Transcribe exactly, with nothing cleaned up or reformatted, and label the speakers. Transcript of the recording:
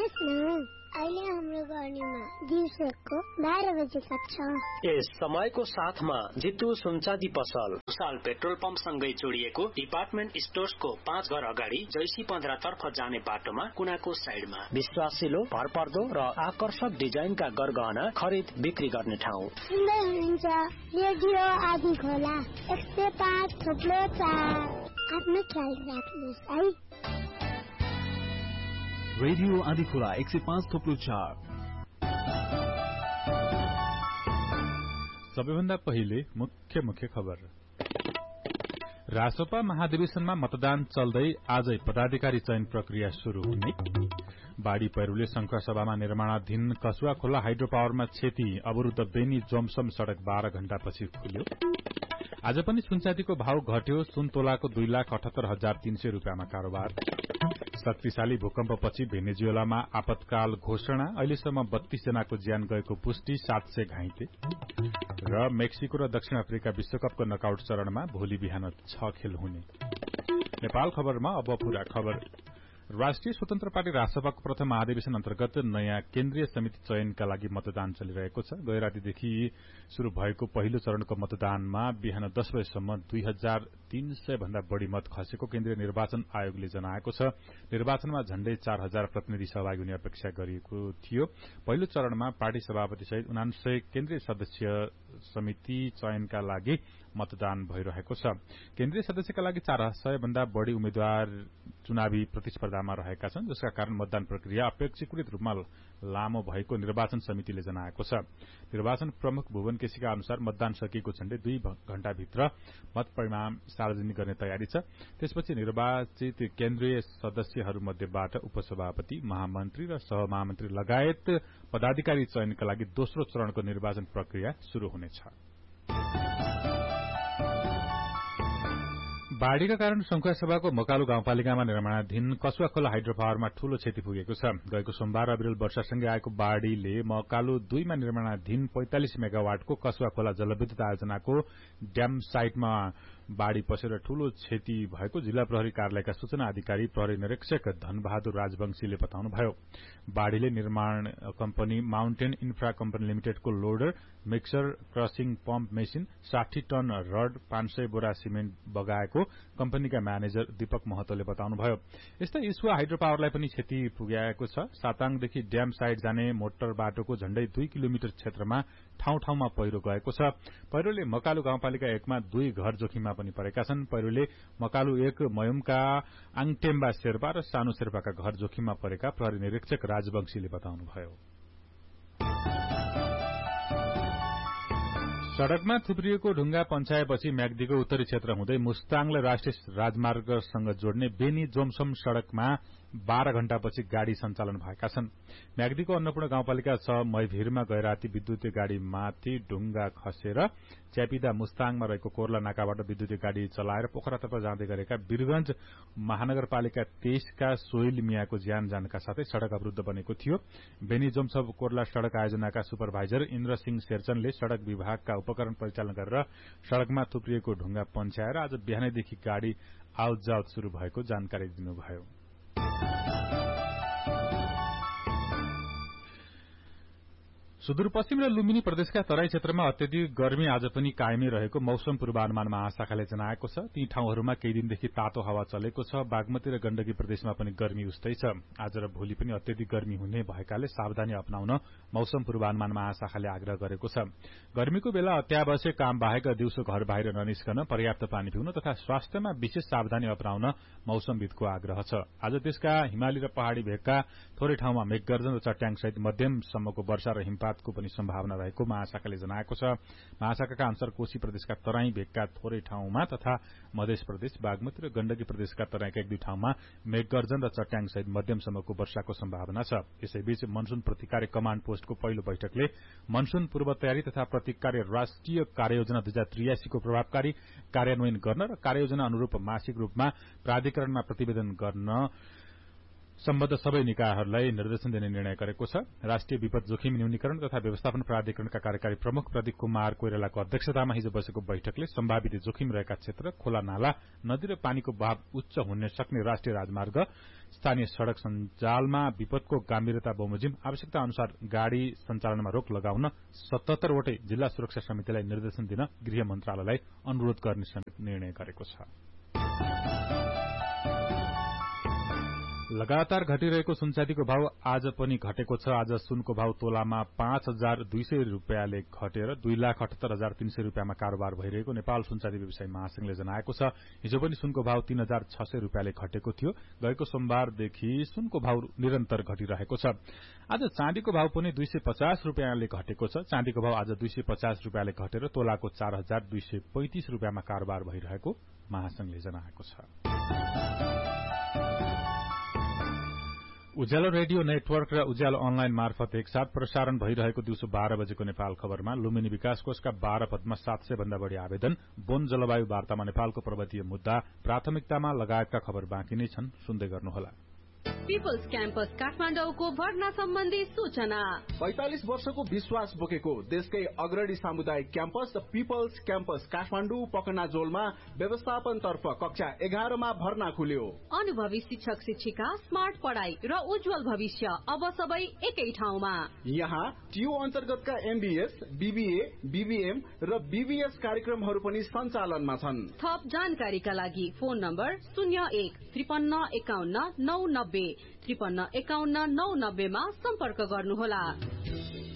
Speaker 1: सुन्नुहोस् न, अहिले हाम्रो गर्नीमा दिउँसोको बाह्र बजे कक्षा।
Speaker 2: यस समयको साथमा जितु सुनचाँदी पसल साल पेट्रोल पम्प सँगै जोडिएको डिपार्टमेन्ट स्टोर्सको पाँच घर अगाडि जैसी पन्ध्र तर्फ जाने बाटोमा कुनाको साइडमा विश्वासिलो, भरपर्दो र आकर्षक डिजाइनका गरगहना खरिद बिक्री गर्ने ठाउँ।
Speaker 1: सुन्दै हुनुहुन्छ रेडियो आदि खोला एक सय पाँच थुप्रो चार। आफ्नो ख्याल राख्नुहोस् है।
Speaker 3: रेडियो आदि खोला एक सय पाँच थोप्लो चार।
Speaker 4: सबैभन्दा पहिले मुख्य मुख्य खबर। रासपा महाधिवेशनमा मतदान चल्दै आजै पदाधिकारी चयन प्रक्रिया शुरू हुने। बाढ़ी पहिरोले शंखसभामा निर्माणाधीन कसुवा खोला हाइड्रो पावरमा क्षति, अवरूद्ध बेनी जोमसम सड़क बाह्र घण्टापछि खुल्यो। आज पनि सुनचाँदीको भाव घट्यो, सुन तोलाको दुई लाख अठहत्तर हजार तीन सय रूपियाँमा कारोबार। शक्तिशाली भूकम्पपछि भेनेजुएलामा आपतकाल घोषणा, अहिलेसम्म बत्तीस जनाको ज्यान गएको पुष्टि, सात सय घाइते। र मेक्सिको र दक्षिण अफ्रिका विश्वकपको नकआउट चरणमा भोलि बिहान छ खेल हुने। नेपाल खबरमा अब पूरा खबर। राष्ट्रिय स्वतन्त्र पार्टी रासपाको प्रथम महाधिवेशन अन्तर्गत नयाँ केन्द्रीय समिति चयनका लागि मतदान चलिरहेको छ। गै रातिदेखि शुरू भएको पहिलो चरणको मतदानमा बिहान दस बजेसम्म दुई हजार तीन सय भन्दा बढ़ी मत खसेको केन्द्रीय निर्वाचन आयोगले जनाएको छ। निर्वाचनमा झण्डै चार हजार प्रतिनिधि सहभागी हुने अपेक्षा गरिएको थियो। पहिलो चरणमा पार्टी सभापति सहित उनासय केन्द्रीय सदस्य समिति चयनका लागि मतदान भइरहेको छ। केन्द्रीय सदस्यका लागि चार सय भन्दा बढ़ी उम्मेद्वार चुनावी प्रतिस्पर्धामा रहेका छन्, जसका कारण मतदान प्रक्रिया अपेक्षाकृत रूपमा लामो भएको निर्वाचन समितिले जनाएको छ। निर्वाचन प्रमुख भुवन केसीका अनुसार मतदान सकिएको झण्डै दुई घण्टाभित्र मत परिणाम सार्वजनिक गर्ने तयारी छ। त्यसपछि निर्वाचित केन्द्रीय सदस्यहरूमध्येबाट उपसभापति, महामन्त्री र सहमहामन्त्री लगायत पदाधिकारी चयनका लागि दोस्रो चरणको निर्वाचन प्रक्रिया शुरू हुनेछ। बाढ़ीका कारण संखुवासभाको मकालु गाउँपालिकामा निर्माणाधीन कसुवा खोला हाइड्रो पावरमा ठूलो क्षति पुगेको छ। गएको सोमबार अविरल वर्षासँगै आएको बाढ़ीले मकालु दुईमा निर्माणाधीन पैंतालिस मेगावाटको कसुवा खोला जलविद्युत आयोजनाको ड्याम साइटमा बाढ़ी पसेर ठूलो क्षति भएको जिल्ला प्रहरी कार्यालयका सूचना अधिकारी प्रहरी निरीक्षक धनबहादुर राजवंशीले बताउनुभयो। बाढ़ीले निर्माण company mountain infra company लिमिटेडको loader, mixer, crossing pump machine, साठी टन रड, पाँच सय बोरा सिमेन्ट बगाएको कम्पनीका म्यानेजर दीपक महतोले बताउनुभयो। यस्तै इस्वा हाइड्रो पावरलाई पनि क्षति पुग्याएको छ। साताङदेखि ड्याम साइट जाने मोटर बाटोको झण्डै दुई किलोमिटर क्षेत्रमा ठाउँ ठाउँमा पहिरो गएको छ। पहिरोले मकालु गाउँपालिका एकमा दुई घर जोखिममा पनि परेका छन्। पहिरोले मकालु एक मयुमका आङटेम्बा शेर्पा र सानो शेर्पाका घर जोखिममा परेका प्रहरी निरीक्षक राजवंशीले बताउनुभयो। सड़कमा थुप्रिएको ढुंगा पन्छाएपछि म्याग्दीको उत्तरी क्षेत्र हुँदै मुस्ताङलाई राष्ट्रिय राजमार्गसँग जोड्ने बेनी जोमसम सड़कमा बाह्र घण्टापछि गाड़ी सञ्चालन भएका छन्। म्याग्दीको अन्नपूर्ण गाउँपालिका छ मैभिरमा गैराती विद्युतीय गाड़ीमाथि ढुंगा खसेर च्यापिदा मुस्ताङमा रहेको कोर्ला नाकाबाट विद्युतीय गाड़ी चलाएर पोखरातर्फ जाँदै गरेका वीरगंज महानगरपालिका तेइसका सोइल मियाको ज्यान जानका साथै सड़क अवरूद्ध बनेको थियो। बेनी जोमसम कोर्ला सड़क आयोजनाका सुपरभाइजर इन्द्र सिंह शेरचनले सड़क विभागका उपकरण परिचालन गरेर सड़कमा थुप्रिएको ढुंगा पन्छ्याएर आज बिहानैदेखि गाड़ी आवत जावत शुरू भएको जानकारी दिनुभयो। सुदूरपश्चिम र लुम्बिनी प्रदेशका तराई क्षेत्रमा अत्यधिक गर्मी आज पनि कायमै रहेको मौसम पूर्वानुमान महाशाखाले जनाएको छ। ती ठाउँहरूमा केही दिनदेखि तातो हावा चलेको छ। बागमती र गण्डकी प्रदेशमा पनि गर्मी उस्तै छ। आज र भोलि पनि अत्यधिक गर्मी हुने भएकाले सावधानी अपनाउन मौसम पूर्वानुमान महाशाखाले आग्रह गरेको छ। गर्मीको बेला अत्यावश्यक काम बाहेक दिउँसो घर बाहिर ननिस्कन, पर्याप्त पानी पिउन तथा स्वास्थ्यमा विशेष सावधानी अपनाउन मौसमविदको आग्रह छ। आज देशका हिमाली र पहाड़ी भेगका थोरै ठाउँमा मेघगर्जन र चट्याङसहित मध्यमसम्मको वर्षा र हिमपात को पनि सम्भावना रहेको महाशाखाले जनाएको छ। महाशाखाका अनुसार कोशी प्रदेशका तराई भेगका थोरै ठाउँमा तथा मध्य प्रदेश, बागमती र गण्डकी प्रदेशका तराईका एक दुई ठाउँमा मेघगर्जन र चट्याङसहित मध्यमसम्मको वर्षाको सम्भावना छ। यसैबीच मनसून प्रतिकार्य कमाण्ड पोस्टको पहिलो बैठकले मनसून पूर्व तयारी तथा प्रतिकार्य राष्ट्रिय कार्ययोजना दुई हजार त्रियासी को प्रभावकारी कार्यान्वयन गर्न र कार्ययोजना अनुरूप मासिक रूपमा प्राधिकरणमा प्रतिवेदन गर्न सम्बद्ध सबै निकायहरूलाई निर्देशन दिने निर्णय गरेको छ। राष्ट्रिय विपद जोखिम न्यूनीकरण तथा व्यवस्थापन प्राधिकरणका कार्यकारी प्रमुख प्रदीप कुमार कोइरालाको अध्यक्षतामा हिजो बसेको बैठकले सम्भावित जोखिम रहेका क्षेत्र, खोला नाला, नदी र पानीको बहाव उच्च हुन सक्ने राष्ट्रिय राजमार्ग, स्थानीय सड़क सञ्जालमा विपदको गम्भीरता बमोजिम आवश्यकता अनुसार गाड़ी सञ्चालनमा रोक लगाउन सतहत्तरवटै जिल्ला सुरक्षा समितिलाई निर्देशन दिन गृह मन्त्रालयलाई अनुरोध गर्ने समेत निर्णय गरेको छ। लगातार घटिरहेको सुनचाँदीको भाव आज पनि घटेको छ। आज सुनको भाव तोलामा पाँच हजार दुई सय रूपियाँले घटेर दुई लाख अठहत्तर हजार तीन सय रूपियाँमा कारोबार भइरहेको नेपाल सुनचाँदी व्यवसायी महासंघले जनाएको छ। हिजो पनि सुनको भाव तीन हजार छ सय रूपियाँले घटेको थियो। गएको सोमबारदेखि सुनको भाव निरन्तर घटिरहेको छ। आज चाँदीको भाव पनि दुई सय पचास रूपियाँले घटेको छ। चाँदीको भाव आज दुई सय पचास रूपियाँले घटेर तोलाको चार हजार दुई सय पैंतिस रूपियाँमा कारोबार भइरहेको महासंघले जनाएको छ। उज्यालो रेडियो नेटवर्क र उज्यालो अनलाइन मार्फत एकसाथ प्रसारण भइरहेको दिउँसो बाह्र बजेको नेपाल खबरमा लुम्बिनी विकास कोषका बाह्र पदमा सात सय भन्दा बढ़ी आवेदन, वन जलवायु वार्तामा नेपालको पर्वतीय मुद्दा, प्राथमिकतामा लगायतका खबर बाँकी नै छन्। सुन्दै गर्नुहोला।
Speaker 5: पीपल्स क्याम्पस काठमाडौँको भर्ना सम्बन्धी सूचना।
Speaker 6: पैंतालिस वर्षको विश्वास बोकेको देशकै अग्रणी सामुदायिक campus the peoples campus Kathmandu पकनाजोलमा व्यवस्थापन तर्फ कक्षा एघारमा भर्ना खुल्यो।
Speaker 5: अनुभवी शिक्षक शिक्षिका, स्मार्ट पढ़ाई र उज्जवल भविष्य अब सबै एकै ठाउँमा।
Speaker 6: यहाँ टियु अन्तर्गतका एमबीएस, बीबीए, बीबीएम र बीबीएस कार्यक्रमहरू पनि सञ्चालनमा छन्।
Speaker 5: थप जानकारीका लागि फोन नम्बर शून्य एक त्रिपन्न एकाउन्न नौ नब्बे त्रिपन्न एकाउन्न नौ नब्बेमा सम्पर्क गर्नुहोला।